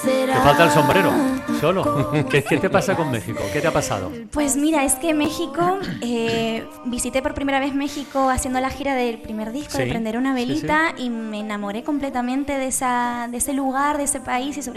Te falta el sombrero, solo. ¿Qué te pasa con México? ¿Qué te ha pasado? Pues mira, es que México, visité por primera vez México haciendo la gira del primer disco, de Sí, Prender una sí, sí. velita, y me enamoré completamente de ese lugar, de ese país y sobre